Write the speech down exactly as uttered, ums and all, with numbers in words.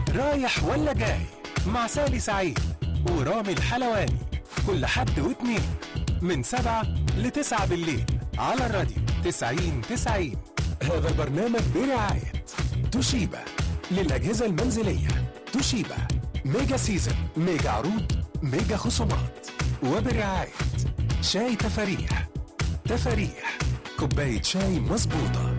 رايح ولا جاي مع سالي سعيد ورامي الحلواني، كل حد واتنين من سبعة لتسعة بالليل على الراديو تسعين تسعين. هذا البرنامج برعاية توشيبا للأجهزة المنزلية، توشيبا ميجا سيزن، ميجا عروض، ميجا خصومات، وبرعاية شاي تفاريح. تفاريح كوباية شاي مظبوطة.